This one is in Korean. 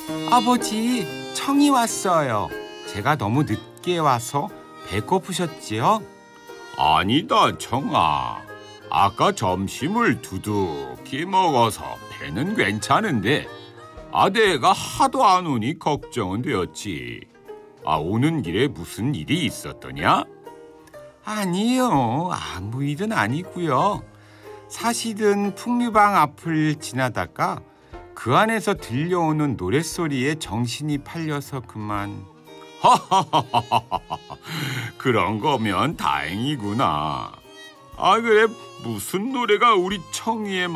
아버지, 청이 왔어요. 제가 너무 늦게 와서 배고프셨지요? 아니다, 청아. 아까 점심을 두둑히 먹어서 배는 괜찮은데 아내가 하도 안 오니 걱정은 되었지. 오는 길에 무슨 일이 있었더냐? 아니요, 아무 일은 아니고요. 사실은 풍류방 앞을 지나다가 그 안에서 들려오는 노랫소리에 정신이 팔려서 그만. 그런 거면 다행이구나. 그래, 무슨 노래가 우리 청이의